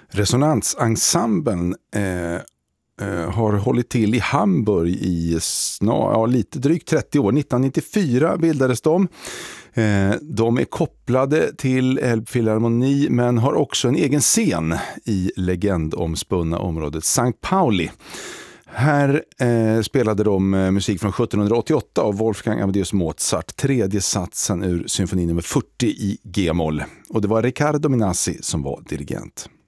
Resonansensemblen har hållit till i Hamburg i lite drygt 30 år. 1994 bildades de. De är kopplade till Elbphilharmonie men har också en egen scen i legendomspunna området St. Pauli. Här spelade de musik från 1788 av Wolfgang Amadeus Mozart, tredje satsen ur symfoni nummer 40 i G-moll. Och det var Riccardo Minassi som var dirigent.